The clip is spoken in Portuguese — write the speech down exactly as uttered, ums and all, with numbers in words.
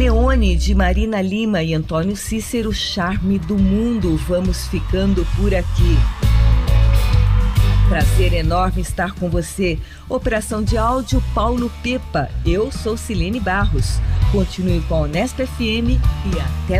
Leone, de Marina Lima e Antônio Cícero, Charme do Mundo. Vamos ficando por aqui. Prazer enorme estar com você. Operação de áudio, Paulo Pepa. Eu sou Silene Barros. Continue com a Unesp F M e até